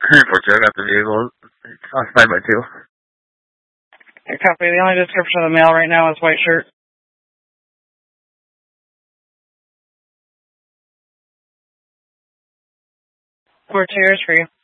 Unfortunately, I got the vehicle. It's occupied by two. Okay, copy. The only description of the male right now is white shirt. Four chairs for you.